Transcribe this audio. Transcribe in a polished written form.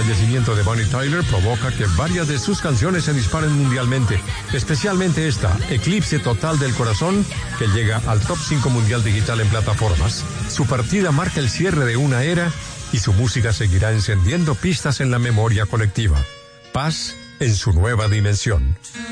fallecimiento de Bonnie Tyler provoca que varias de sus canciones se disparen mundialmente, especialmente esta, Eclipse Total del Corazón, que llega al top 5 mundial digital en plataformas. Su partida marca el cierre de una era y su música seguirá encendiendo pistas en la memoria colectiva. Paz en su nueva dimensión.